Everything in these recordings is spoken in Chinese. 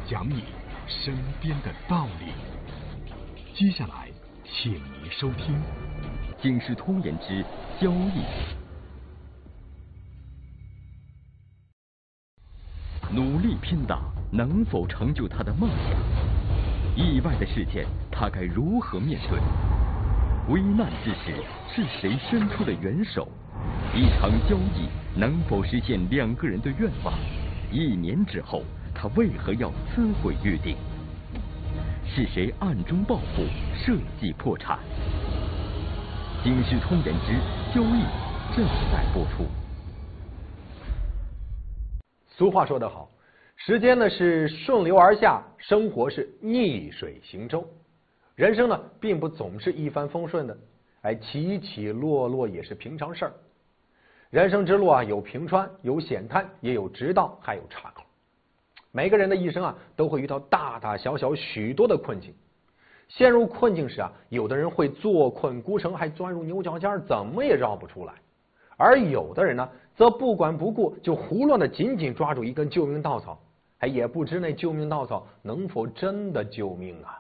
讲你身边的道理。接下来，请您收听 《警世通言之交易》。努力拼打，能否成就他的梦想？意外的事件，他该如何面对？危难之时，是谁伸出了援手？一场交易能否实现两个人的愿望？1年之后，他为何要撕毁约定？是谁暗中报复，设计破产？《警世通言之交易》正在播出。 俗话说得好，时间呢是顺流而下，生活是逆水行舟。人生呢并不总是一帆风顺的，起起落落也是平常事儿。人生之路啊，有平川，有险滩，也有直道，还有岔口。每个人的一生啊，都会遇到大大小小许多的困境。陷入困境时啊，有的人会坐困孤城，还钻入牛角尖，怎么也绕不出来；而有的人呢，则不管不顾，就胡乱的紧紧抓住一根救命稻草，也不知那救命稻草能否真的救命啊。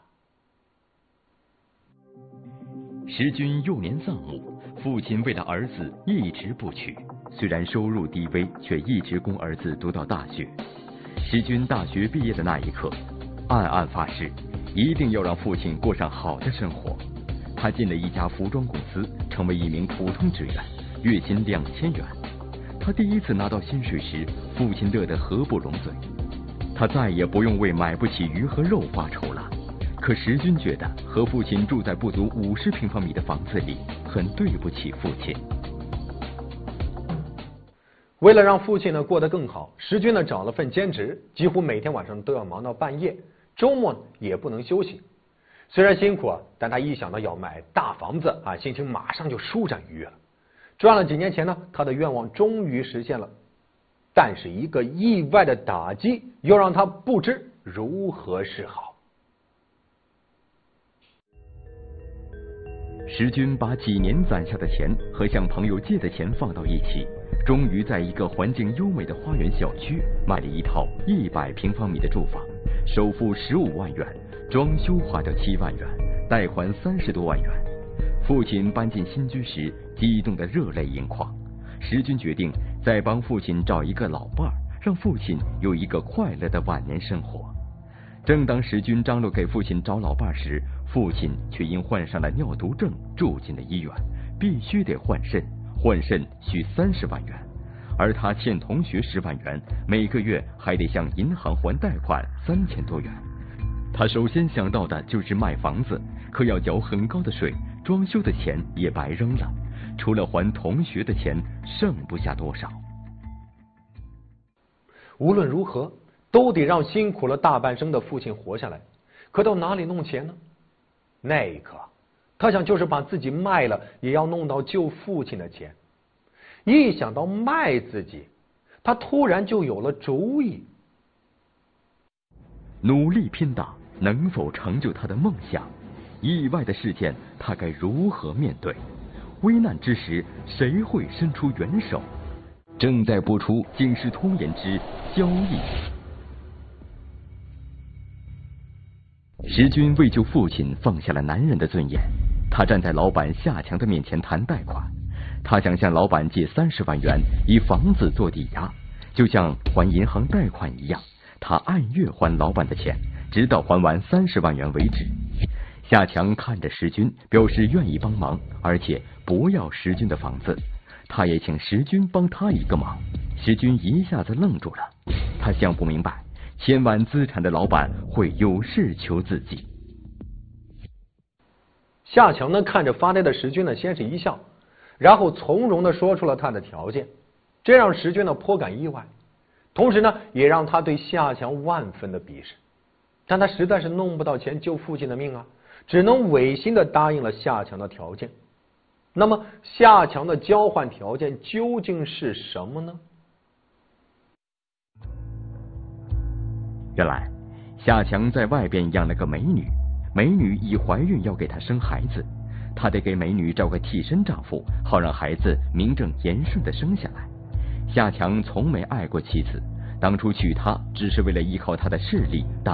时均幼年丧母，父亲为了儿子一直不娶，虽然收入低微，却一直供儿子读到大学。时均大学毕业的那一刻，暗暗发誓一定要让父亲过上好的生活。他进了一家服装公司，成为一名普通职员，月薪2000元。他第一次拿到薪水时，父亲乐得合不拢嘴。他再也不用为买不起鱼和肉发愁了。可时均觉得和父亲住在不足50平方米的房子里，很对不起父亲。 为了让父亲呢过得更好，时均呢找了份兼职，几乎每天晚上都要忙到半夜，周末也不能休息。虽然辛苦啊，但他一想到要买大房子啊，心情马上就舒展愉悦了。赚了几年钱呢，他的愿望终于实现了。但是一个意外的打击，又让他不知如何是好。 时均把几年攒下的钱和向朋友借的钱放到一起，终于在一个环境优美的花园小区买了一套100平方米的住房，首付15万元，装修花掉7万元，贷款30多万元。父亲搬进新居时，激动得热泪盈眶。时均决定再帮父亲找一个老伴儿，让父亲有一个快乐的晚年生活。正当时均张罗给父亲找老伴时，父亲却因患上了尿毒症住进了医院，必须得换肾，换肾需30万元，而他欠同学10万元，每个月还得向银行还贷款3000多元。他首先想到的就是卖房子，可要缴很高的税，装修的钱也白扔了，除了还同学的钱，剩不下多少。 无论如何，都得让辛苦了大半生的父亲活下来。可到哪里弄钱呢？那一刻，他想就是把自己卖了，也要弄到救父亲的钱。一想到卖自己，他突然就有了主意。 努力拼打，能否成就他的梦想？意外的事件，他该如何面对？危难之时，谁会伸出援手？正在播出《警世通言之交易》。时均为救父亲放下了男人的尊严，他站在老板夏强的面前谈贷款。他想向老板借30万元，以房子做抵押，就像还银行贷款一样，他按月还老板的钱，直到还完30万元为止。夏强看着时均，表示愿意帮忙，而且不要时均的房子，他也请时均帮他一个忙。时均一下子愣住了，他想不明白千万资产的老板会有事求自己。 夏强呢看着发呆的时均呢，先是一笑，然后从容的说出了他的条件，这让时均呢颇感意外，同时呢也让他对夏强万分的鄙视。但他实在是弄不到钱救父亲的命啊，只能违心的答应了夏强的条件。那么夏强的交换条件究竟是什么呢？ 原来夏强在外边养了个美女，美女已怀孕要给他生孩子，他得给美女找个替身丈夫，好让孩子名正言顺的生下来。夏强从没爱过妻子，当初娶她只是为了依靠她的势力